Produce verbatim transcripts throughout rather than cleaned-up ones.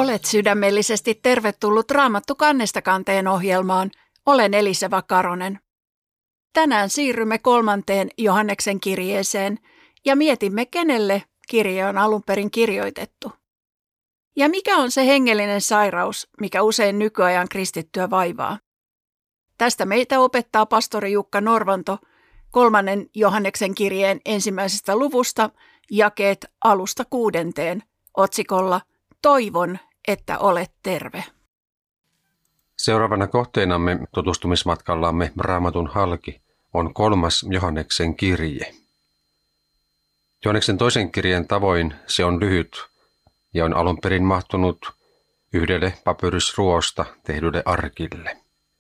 Olet sydämellisesti tervetullut Raamattu kannesta kanteen ohjelmaan. Olen Elisa Vakaronen. Tänään siirrymme kolmanteen Johanneksen kirjeeseen ja mietimme, kenelle kirje on alun perin kirjoitettu. Ja mikä on se hengellinen sairaus, mikä usein nykyajan kristittyä vaivaa? Tästä meitä opettaa pastori Jukka Norvanto kolmannen Johanneksen kirjeen ensimmäisestä luvusta, jakeet alusta kuudenteen, otsikolla Toivon, että olet terve. Seuraavana kohteenamme tutustumismatkallamme Raamatun halki on kolmas Johanneksen kirje. Johanneksen toisen kirjeen tavoin se on lyhyt ja on alun perin mahtunut yhdelle papyrysruosta tehdylle arkille.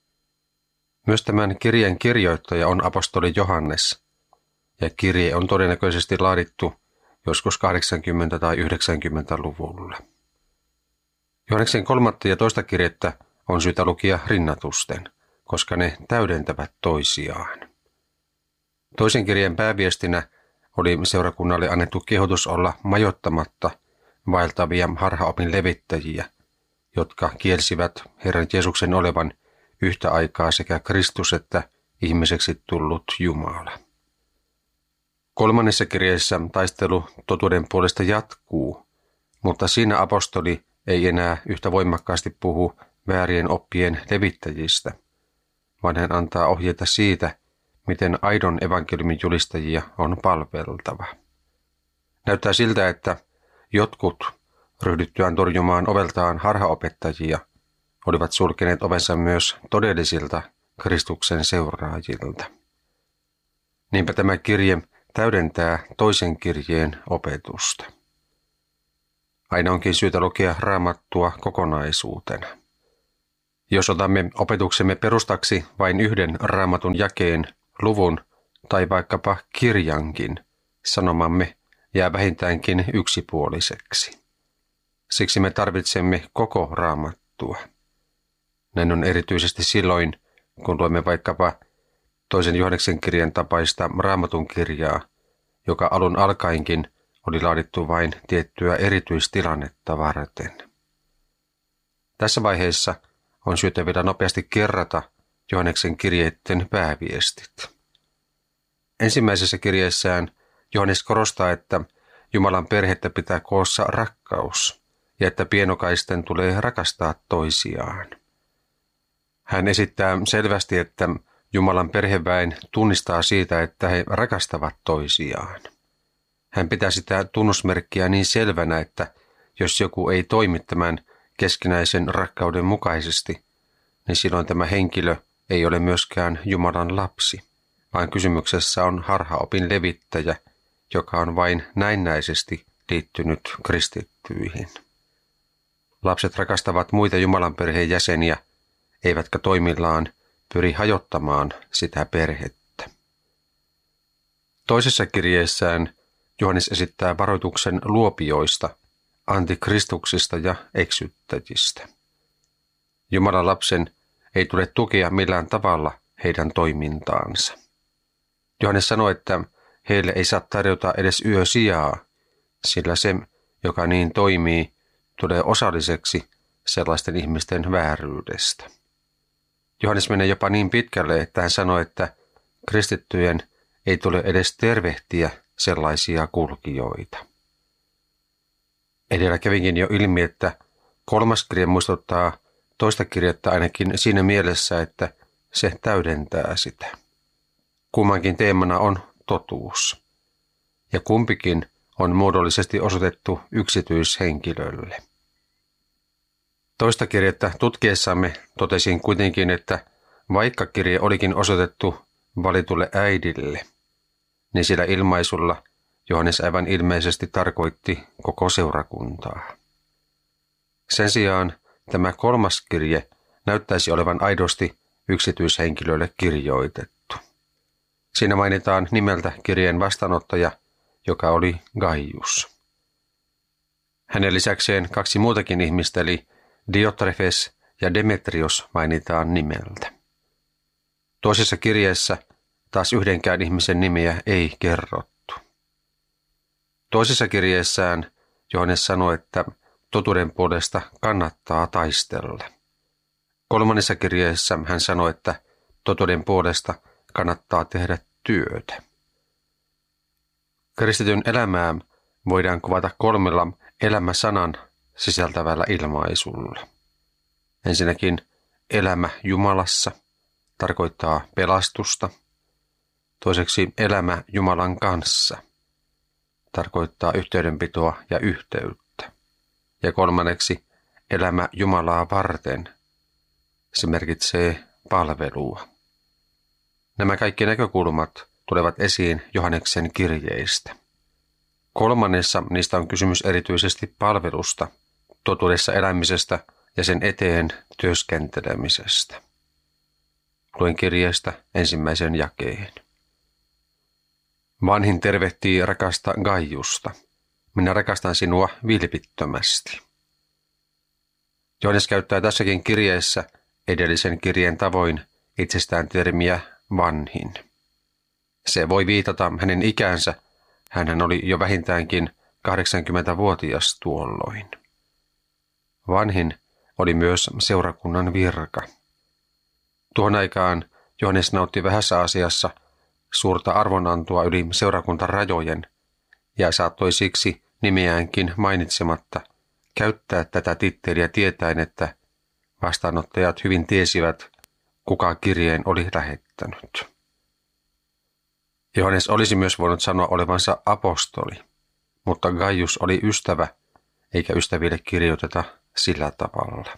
Myös tämän kirjeen kirjoittaja on apostoli Johannes, ja kirje on todennäköisesti laadittu joskus kahdeksankymmentä- tai yhdeksänkymmentäluvulla. Johanneksen kolmatta ja toista kirjettä on syytä lukia rinnatusten, koska ne täydentävät toisiaan. Toisen kirjeen pääviestinä oli seurakunnalle annettu kehotus olla majoittamatta vaeltavia harhaopin levittäjiä, jotka kielsivät Herran Jeesuksen olevan yhtä aikaa sekä Kristus että ihmiseksi tullut Jumala. Kolmannessa kirjeessä taistelu totuuden puolesta jatkuu, mutta siinä apostoli ei enää yhtä voimakkaasti puhu väärien oppien levittäjistä, vaan hän antaa ohjeita siitä, miten aidon evankeliumin julistajia on palveltava. Näyttää siltä, että jotkut ryhdyttyään torjumaan oveltaan harhaopettajia olivat sulkeneet ovensa myös todellisilta Kristuksen seuraajilta. Niinpä tämä kirje täydentää toisen kirjeen opetusta. Aina onkin syytä lukea Raamattua kokonaisuutena. Jos otamme opetuksemme perustaksi vain yhden Raamatun jakeen, luvun tai vaikkapa kirjankin, sanomamme jää vähintäänkin yksipuoliseksi. Siksi me tarvitsemme koko Raamattua. Näin on erityisesti silloin, kun luemme vaikkapa toisen Johanneksen kirjan tapaista Raamatun kirjaa, joka alun alkaenkin oli laadittu vain tiettyä erityistilannetta varten. Tässä vaiheessa on syytä vielä nopeasti kerrata Johanneksen kirjeiden pääviestit. Ensimmäisessä kirjeessään Johannes korostaa, että Jumalan perhettä pitää koossa rakkaus ja että pienokaisten tulee rakastaa toisiaan. Hän esittää selvästi, että Jumalan perheväen tunnistaa siitä, että he rakastavat toisiaan. Hän pitää sitä tunnusmerkkiä niin selvänä, että jos joku ei toimi tämän keskinäisen rakkauden mukaisesti, niin silloin tämä henkilö ei ole myöskään Jumalan lapsi, vaan kysymyksessä on harhaopin levittäjä, joka on vain näennäisesti liittynyt kristittyihin. Lapset rakastavat muita Jumalan perheen jäseniä, eivätkä toimillaan pyri hajottamaan sitä perhettä. Toisessa kirjeessään Johannes esittää varoituksen luopioista, antikristuksista ja eksyttäjistä. Jumalan lapsen ei tule tukea millään tavalla heidän toimintaansa. Johannes sanoi, että heille ei saa tarjota edes yösijaa, sillä se, joka niin toimii, tulee osalliseksi sellaisten ihmisten vääryydestä. Johannes menee jopa niin pitkälle, että hän sanoi, että kristittyjen ei tule edes tervehtiä sellaisia kulkijoita. Edellä kävinkin jo ilmi, että kolmas kirje muistuttaa toista kirjettä ainakin siinä mielessä, että se täydentää sitä. Kummankin teemana on totuus, ja kumpikin on muodollisesti osoitettu yksityishenkilölle. Toista kirjettä tutkiessamme totesin kuitenkin, että vaikka kirje olikin osoitettu valitulle äidille, niin sillä ilmaisulla Johannes aivan ilmeisesti tarkoitti koko seurakuntaa. Sen sijaan tämä kolmas kirje näyttäisi olevan aidosti yksityishenkilölle kirjoitettu. Siinä mainitaan nimeltä kirjeen vastaanottaja, joka oli Gaius. Hänen lisäkseen kaksi muutakin ihmistä, eli Diotrefes ja Demetrios, mainitaan nimeltä. Toisessa kirjeessä taas yhdenkään ihmisen nimeä ei kerrottu. Toisessa kirjeessään Johannes sanoi, että totuuden puolesta kannattaa taistella. Kolmannessa kirjeessä hän sanoi, että totuuden puolesta kannattaa tehdä työtä. Kristityn elämää voidaan kuvata kolmella elämäsanan sisältävällä ilmaisulla. Ensinnäkin elämä Jumalassa tarkoittaa pelastusta. Toiseksi elämä Jumalan kanssa tarkoittaa yhteydenpitoa ja yhteyttä. Ja kolmanneksi elämä Jumalaa varten. Se merkitsee palvelua. Nämä kaikki näkökulmat tulevat esiin Johanneksen kirjeistä. Kolmannessa niistä on kysymys erityisesti palvelusta, totuudessa elämisestä ja sen eteen työskentelemisestä. Luen kirjeestä ensimmäisen jakeen. Vanhin tervehtii rakasta Gaiusta. Minä rakastan sinua vilpittömästi. Johannes käyttää tässäkin kirjeessä edellisen kirjeen tavoin itsestään termiä vanhin. Se voi viitata hänen ikänsä. Hänhän oli jo vähintäänkin kahdeksankymmentävuotias tuolloin. Vanhin oli myös seurakunnan virka. Tuohon aikaan Johannes nautti vähässä asiassa suurta arvonantoa yli seurakuntarajojen ja saattoi siksi nimeäänkin mainitsematta käyttää tätä titteliä tietäen, että vastaanottajat hyvin tiesivät, kuka kirjeen oli lähettänyt. Johannes olisi myös voinut sanoa olevansa apostoli, mutta Gaius oli ystävä, eikä ystäville kirjoiteta sillä tavalla.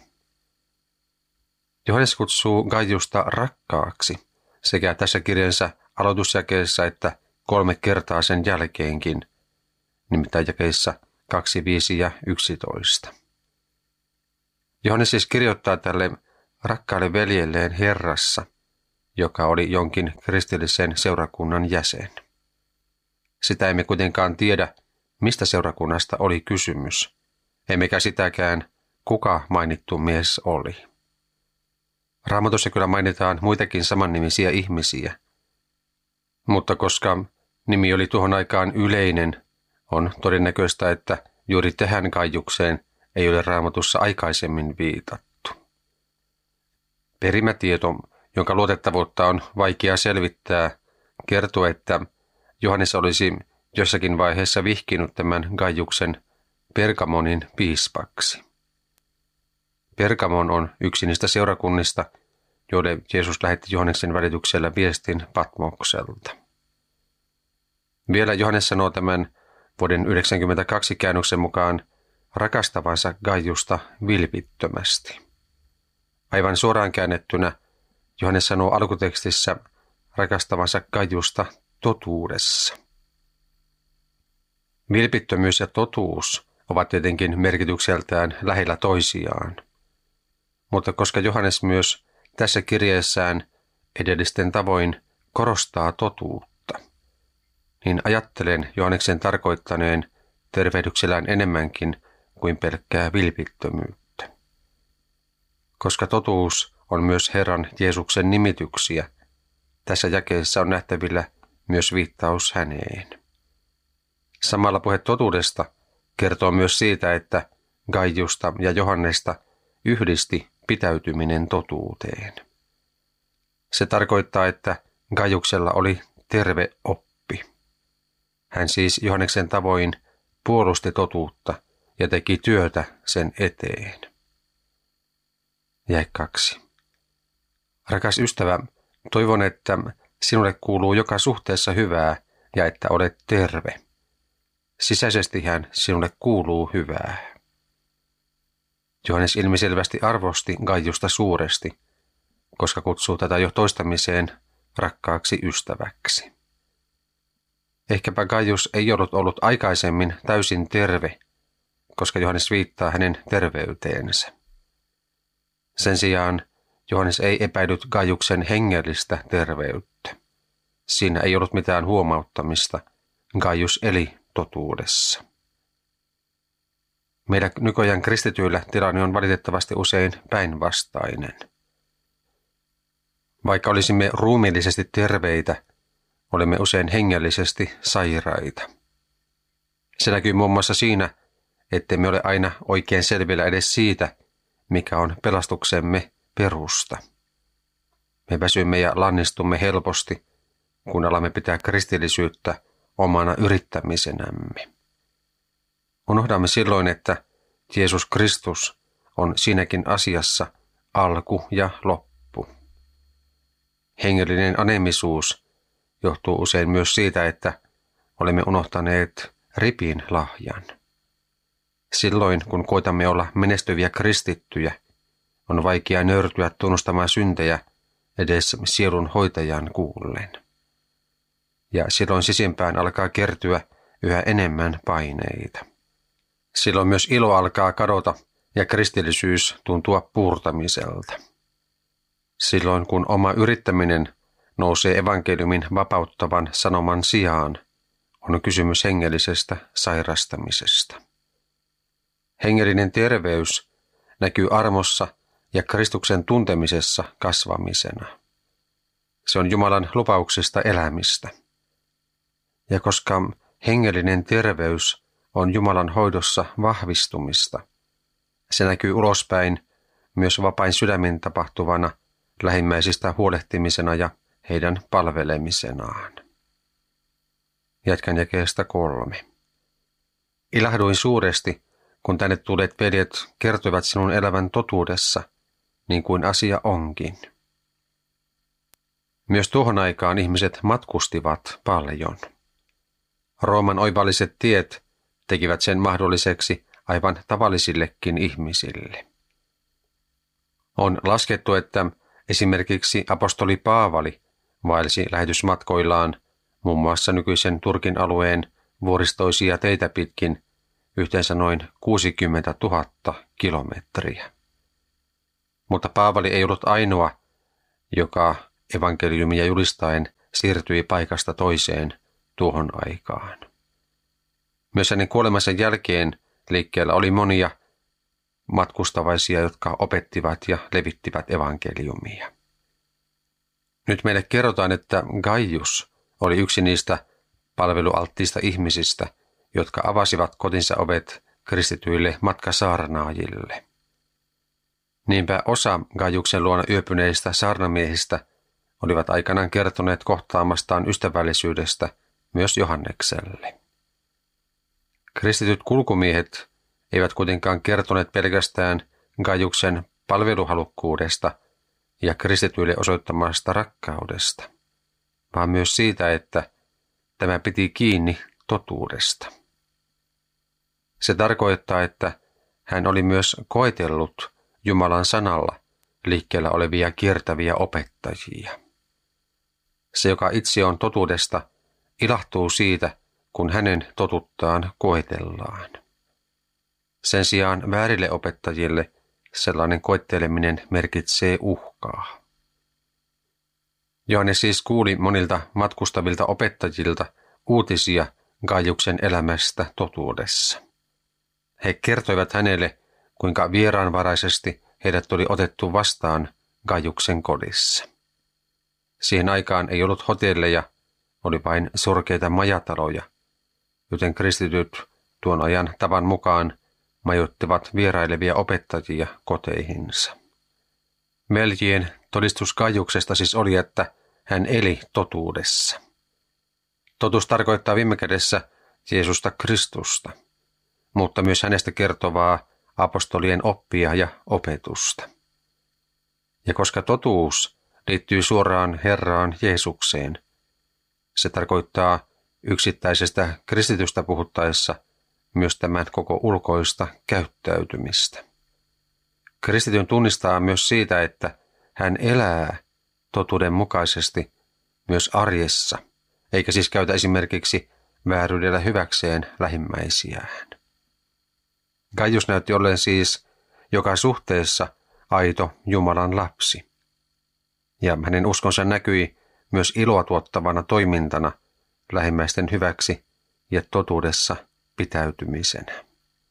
Johannes kutsuu Gaiusta rakkaaksi sekä tässä kirjansa aloitusjakeessa että kolme kertaa sen jälkeenkin, nimittäin jakeissa kaksi, viisi ja yksitoista. Johannes siis kirjoittaa tälle rakkaalle veljelleen Herrassa, joka oli jonkin kristillisen seurakunnan jäsen. Sitä emme kuitenkaan tiedä, mistä seurakunnasta oli kysymys, emmekä sitäkään, kuka mainittu mies oli. Raamatussa kyllä mainitaan muitakin samannimisiä ihmisiä, mutta koska nimi oli tuohon aikaan yleinen, on todennäköistä, että juuri tähän Gaiukseen ei ole Raamatussa aikaisemmin viitattu. Perimätieto, jonka luotettavuutta on vaikea selvittää, kertoo, että Johannes olisi jossakin vaiheessa vihkinut tämän Gaiuksen Pergamonin piispaksi. Pergamon on yksi niistä seurakunnista, joille Jeesus lähetti Johanneksen välityksellä viestin Patmokselta. Vielä Johannes sanoo tämän vuoden yhdeksänkymmentäkaksi käännöksen mukaan rakastavansa Gaiusta vilpittömästi. Aivan suoraan käännettynä Johannes sanoo alkutekstissä rakastavansa Gaiusta totuudessa. Vilpittömyys ja totuus ovat tietenkin merkitykseltään lähellä toisiaan. Mutta koska Johannes myös tässä kirjeessään edellisten tavoin korostaa totuutta, niin ajattelen Johanneksen tarkoittaneen tervehdyksellään enemmänkin kuin pelkkää vilpittömyyttä. Koska totuus on myös Herran Jeesuksen nimityksiä, tässä jakeessa on nähtävillä myös viittaus häneen. Samalla puhe totuudesta kertoo myös siitä, että Gaiusta ja Johannesta yhdisti pitäytyminen totuuteen. Se tarkoittaa, että Gaiuksella oli terve oppi. Hän siis Johanneksen tavoin puolusti totuutta ja teki työtä sen eteen. Jae kaksi. Rakas ystävä, toivon, että sinulle kuuluu joka suhteessa hyvää ja että olet terve. Sisäisestihän sinulle kuuluu hyvää. Johannes ilmiselvästi arvosti Gaiusta suuresti, koska kutsuu tätä jo toistamiseen rakkaaksi ystäväksi. Ehkäpä Gaius ei ollut ollut aikaisemmin täysin terve, koska Johannes viittaa hänen terveyteensä. Sen sijaan Johannes ei epäillyt Gaiuksen hengellistä terveyttä. Siinä ei ollut mitään huomauttamista. Gaius eli totuudessa. Meillä nykyajan kristityillä tilanne on valitettavasti usein päinvastainen. Vaikka olisimme ruumiillisesti terveitä, olemme usein hengellisesti sairaita. Se näkyy muun muassa siinä, ettemme ole aina oikein selvillä edes siitä, mikä on pelastuksemme perusta. Me väsymme ja lannistumme helposti, kun alamme pitää kristillisyyttä omana yrittämisenämme. Unohdamme silloin, että Jeesus Kristus on siinäkin asiassa alku ja loppu. Hengellinen anemisuus johtuu usein myös siitä, että olemme unohtaneet ripin lahjan. Silloin, kun koitamme olla menestyviä kristittyjä, on vaikea nöyrtyä tunnustamaan syntejä edes sielun hoitajan kuullen. Ja silloin sisimpään alkaa kertyä yhä enemmän paineita. Silloin myös ilo alkaa kadota ja kristillisyys tuntua puurtamiselta. Silloin kun oma yrittäminen nousee evankeliumin vapauttavan sanoman sijaan, on kysymys hengellisestä sairastamisesta. Hengellinen terveys näkyy armossa ja Kristuksen tuntemisessa kasvamisena. Se on Jumalan lupauksesta elämistä. Ja koska hengellinen terveys on Jumalan hoidossa vahvistumista, se näkyy ulospäin myös vapain sydämin tapahtuvana lähimmäisistä huolehtimisena ja heidän palvelemisenaan. Jatkan jakeesta kolme. Ilahduin suuresti, kun tänne tulleet veljet kertovat sinun elävän totuudessa, niin kuin asia onkin. Myös tuohon aikaan ihmiset matkustivat paljon. Rooman oivalliset tiet tekivät sen mahdolliseksi aivan tavallisillekin ihmisille. On laskettu, että esimerkiksi apostoli Paavali vaelsi lähetysmatkoillaan muun muassa nykyisen Turkin alueen vuoristoisia teitä pitkin yhteensä noin kuusikymmentätuhatta kilometriä. Mutta Paavali ei ollut ainoa, joka evankeliumia julistaen siirtyi paikasta toiseen tuohon aikaan. Myös hänen kuolemansa jälkeen liikkeellä oli monia matkustavaisia, jotka opettivat ja levittivät evankeliumia. Nyt meille kerrotaan, että Gaius oli yksi niistä palvelualttiista ihmisistä, jotka avasivat kotinsa ovet kristityille matkasaarnaajille. Niinpä osa Gaiuksen luona yöpyneistä saarnamiehistä olivat aikanaan kertoneet kohtaamastaan ystävällisyydestä myös Johannekselle. Kristityt kulkumiehet eivät kuitenkaan kertoneet pelkästään Gaiuksen palveluhalukkuudesta ja kristityille osoittamasta rakkaudesta, vaan myös siitä, että tämä piti kiinni totuudesta. Se tarkoittaa, että hän oli myös koetellut Jumalan sanalla liikkeellä olevia kiertäviä opettajia. Se, joka itse on totuudesta, ilahtuu siitä, kun hänen totuttaan koetellaan. Sen sijaan väärille opettajille sellainen koetteleminen merkitsee uhkaa. Johannes siis kuuli monilta matkustavilta opettajilta uutisia Gaiuksen elämästä totuudessa. He kertoivat hänelle, kuinka vieraanvaraisesti heidät oli otettu vastaan Gaiuksen kodissa. Siihen aikaan ei ollut hotelleja, oli vain surkeita majataloja, joten kristityt tuon ajan tavan mukaan majoittivat vierailevia opettajia koteihinsa. Veljien todistus Gaiuksesta siis oli, että hän eli totuudessa. Totuus tarkoittaa viime kädessä Jeesusta Kristusta, mutta myös hänestä kertovaa apostolien oppia ja opetusta. Ja koska totuus liittyy suoraan Herraan Jeesukseen, se tarkoittaa yksittäisestä kristitystä puhuttaessa myös tämän koko ulkoista käyttäytymistä. Kristityn tunnistaa myös siitä, että hän elää totuuden mukaisesti myös arjessa, eikä siis käytä esimerkiksi vääryydellä hyväkseen lähimmäisiään. Gaius näytti ollen siis joka suhteessa aito Jumalan lapsi. Ja hänen uskonsa näkyi myös iloa tuottavana toimintana lähimmäisten hyväksi ja totuudessa pitäytymisenä.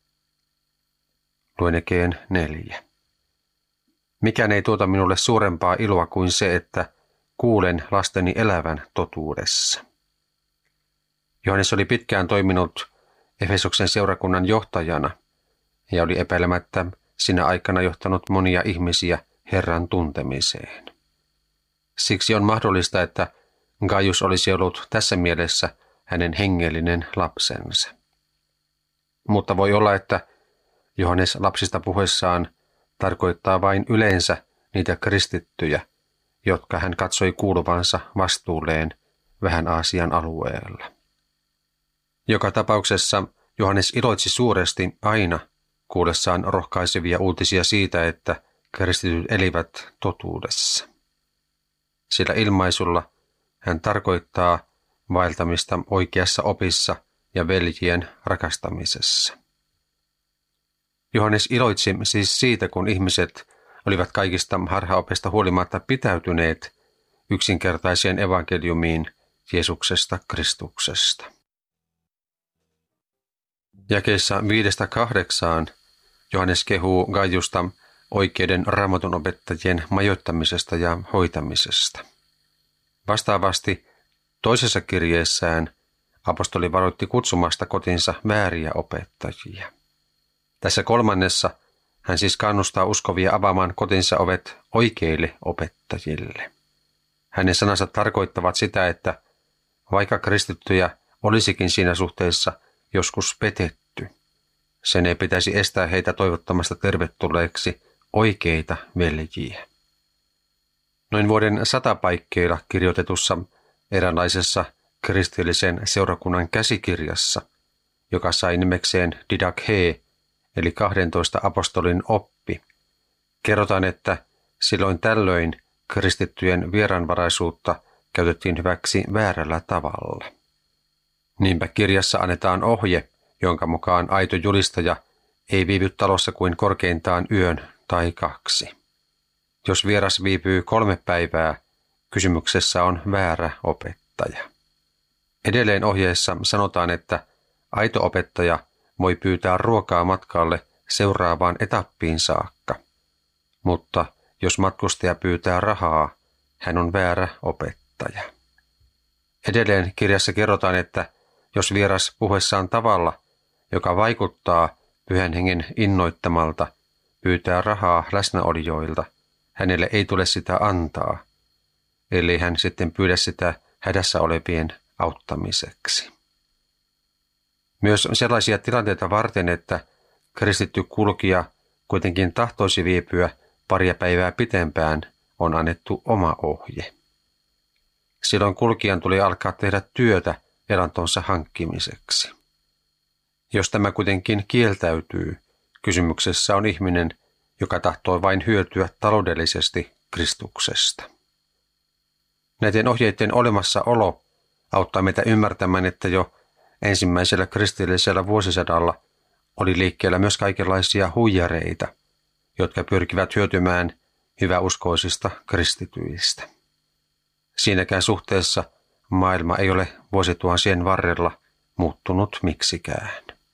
Luen jakeen neljä. Mikään ei tuota minulle suurempaa iloa kuin se, että kuulen lasteni elävän totuudessa. Johannes oli pitkään toiminut Efesoksen seurakunnan johtajana ja oli epäilemättä sinä aikana johtanut monia ihmisiä Herran tuntemiseen. Siksi on mahdollista, että Gaius olisi ollut tässä mielessä hänen hengellinen lapsensa. Mutta voi olla, että Johannes lapsista puheessaan tarkoittaa vain yleensä niitä kristittyjä, jotka hän katsoi kuuluvansa vastuulleen vähän Aasian alueella. Joka tapauksessa Johannes iloitsi suuresti aina kuullessaan rohkaisevia uutisia siitä, että kristityt elivät totuudessa. Sillä ilmaisulla hän tarkoittaa vaeltamista oikeassa opissa ja veljien rakastamisessa. Johannes iloitsi siis siitä, kun ihmiset olivat kaikista harhaopesta huolimatta pitäytyneet yksinkertaiseen evankeliumiin Jeesuksesta Kristuksesta. Jakeissa viidestä kahdeksaan Johannes kehuu Gaiusta oikeiden Raamatun opettajien majoittamisesta ja hoitamisesta. Vastaavasti toisessa kirjeessään apostoli varoitti kutsumasta kotinsa vääriä opettajia. Tässä kolmannessa hän siis kannustaa uskovia avaamaan kotinsa ovet oikeille opettajille. Hänen sanansa tarkoittavat sitä, että vaikka kristittyjä olisikin siinä suhteessa joskus petetty, sen ei pitäisi estää heitä toivottamasta tervetulleeksi oikeita veljiä. Noin vuoden satapaikkeilla kirjoitetussa eräänlaisessa kristillisen seurakunnan käsikirjassa, joka sai nimekseen Didache, eli kahdentoista apostolin oppi, kerrotaan, että silloin tällöin kristittyjen vieraanvaraisuutta käytettiin hyväksi väärällä tavalla. Niinpä kirjassa annetaan ohje, jonka mukaan aito julistaja ei viivy talossa kuin korkeintaan yön tai kaksi. Jos vieras viipyy kolme päivää, kysymyksessä on väärä opettaja. Edelleen ohjeessa sanotaan, että aito opettaja voi pyytää ruokaa matkalle seuraavaan etappiin saakka. Mutta jos matkustaja pyytää rahaa, hän on väärä opettaja. Edelleen kirjassa kerrotaan, että jos vieras puheessaan tavalla, joka vaikuttaa Pyhän Hengen innoittamalta, pyytää rahaa läsnäolijoilta, hänelle ei tule sitä antaa, ellei hän sitten pyydä sitä hädässä olevien auttamiseksi. Myös sellaisia tilanteita varten, että kristitty kulkija kuitenkin tahtoisi viipyä paria päivää pitempään, on annettu oma ohje. Silloin kulkijan tuli alkaa tehdä työtä elantonsa hankkimiseksi. Jos tämä kuitenkin kieltäytyy, kysymyksessä on ihminen, joka tahtoo vain hyötyä taloudellisesti Kristuksesta. Näiden ohjeiden olemassaolo auttaa meitä ymmärtämään, että jo ensimmäisellä kristillisellä vuosisadalla oli liikkeellä myös kaikenlaisia huijareita, jotka pyrkivät hyötymään hyväuskoisista kristityistä. Siinäkään suhteessa maailma ei ole vuosituhansien varrella muuttunut miksikään.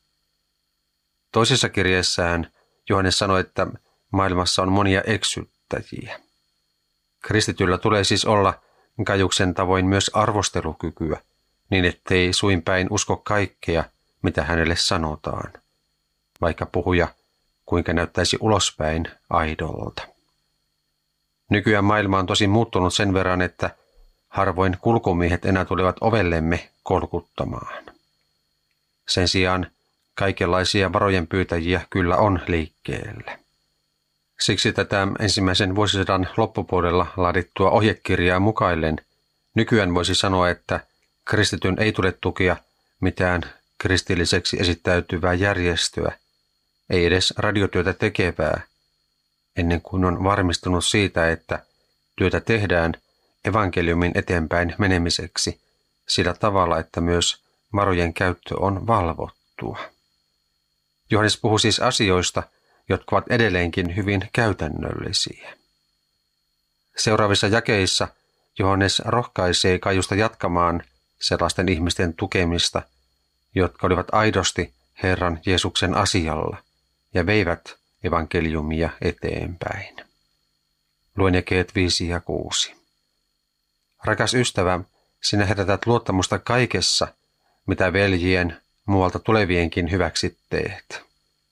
Toisessa kirjeessään Johannes sanoi, että maailmassa on monia eksyttäjiä. Kristityllä tulee siis olla Gaiuksen tavoin myös arvostelukykyä, niin ettei suin päin usko kaikkea, mitä hänelle sanotaan, vaikka puhuja kuinka näyttäisi ulospäin aidolta. Nykyään maailma on tosi muuttunut sen verran, että harvoin kulkumiehet enää tulevat ovellemme kolkuttamaan. Sen sijaan kaikenlaisia varojen pyytäjiä kyllä on liikkeellä. Siksi tätä ensimmäisen vuosisadan loppupuolella laadittua ohjekirjaa mukaillen nykyään voisi sanoa, että kristityn ei tule tukea mitään kristilliseksi esittäytyvää järjestöä, ei edes radiotyötä tekevää, ennen kuin on varmistunut siitä, että työtä tehdään evankeliumin eteenpäin menemiseksi sillä tavalla, että myös varojen käyttö on valvottua. Johannes puhuu siis asioista, jotka ovat edelleenkin hyvin käytännöllisiä. Seuraavissa jakeissa Johannes rohkaisee Gaiusta jatkamaan sellaisten ihmisten tukemista, jotka olivat aidosti Herran Jeesuksen asialla ja veivät evankeliumia eteenpäin. Luen jakeet viisi ja kuusi. Rakas ystävä, sinä herätät luottamusta kaikessa, mitä veljien muualta tulevienkin hyväksi teet.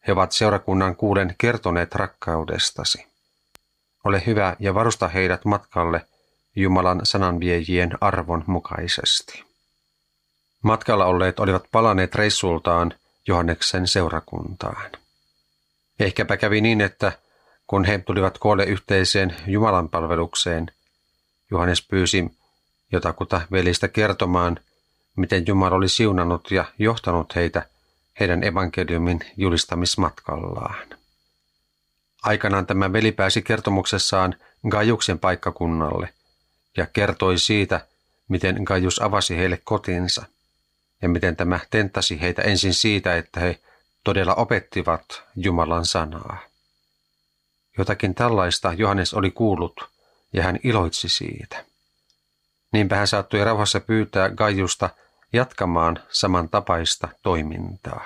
He ovat seurakunnan kuulen kertoneet rakkaudestasi. Ole hyvä ja varusta heidät matkalle Jumalan sananviejien arvon mukaisesti. Matkalla olleet olivat palanneet reissultaan Johanneksen seurakuntaan. Ehkäpä kävi niin, että kun he tulivat koolle yhteiseen Jumalan palvelukseen, Johannes pyysi jotakuta velistä kertomaan, miten Jumala oli siunannut ja johtanut heitä heidän evankeliumin julistamismatkallaan. Aikanaan tämä veli pääsi kertomuksessaan Gaiuksen paikkakunnalle ja kertoi siitä, miten Gaius avasi heille kotinsa ja miten tämä tenttasi heitä ensin siitä, että he todella opettivat Jumalan sanaa. Jotakin tällaista Johannes oli kuullut ja hän iloitsi siitä. Niinpä hän saattoi rauhassa pyytää Gaiusta jatkamaan samantapaista toimintaa.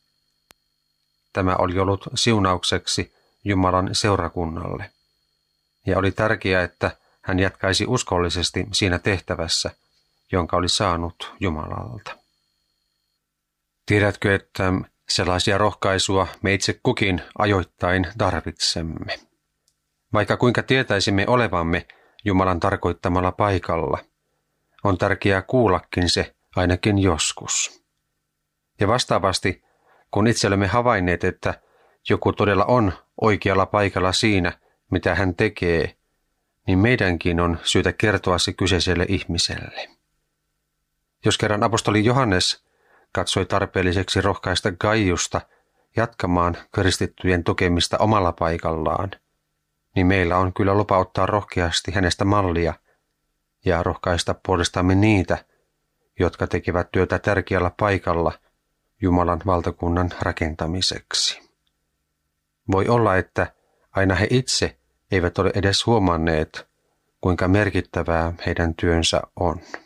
Tämä oli ollut siunaukseksi Jumalan seurakunnalle, ja oli tärkeää, että hän jatkaisi uskollisesti siinä tehtävässä, jonka oli saanut Jumalalta. Tiedätkö, että sellaisia rohkaisua me itse kukin ajoittain tarvitsemme? Vaikka kuinka tietäisimme olevamme Jumalan tarkoittamalla paikalla, on tärkeää kuullakin se ainakin joskus. Ja vastaavasti, kun itse olemme havainneet, että joku todella on oikealla paikalla siinä, mitä hän tekee, niin meidänkin on syytä kertoa se kyseiselle ihmiselle. Jos kerran apostoli Johannes katsoi tarpeelliseksi rohkaista Gaiusta jatkamaan kristittyjen tukemista omalla paikallaan, niin meillä on kyllä lupa ottaa rohkeasti hänestä mallia ja rohkaista puolestamme niitä, jotka tekevät työtä tärkeällä paikalla Jumalan valtakunnan rakentamiseksi. Voi olla, että aina he itse eivät ole edes huomanneet, kuinka merkittävää heidän työnsä on.